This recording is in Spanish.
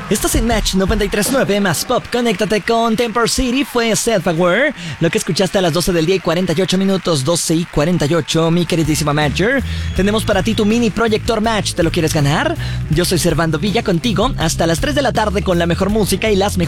Estás en Match 93.9 más Pop. Conéctate con Temper City. Fue Self-Aware. Lo que escuchaste a las 12 del día y 48 minutos. 12 y 48, mi queridísima Matcher. Tenemos para ti tu mini proyector Match. ¿Te lo quieres ganar? Yo soy Servando Villa contigo hasta las 3 de la tarde con la mejor música y las mejores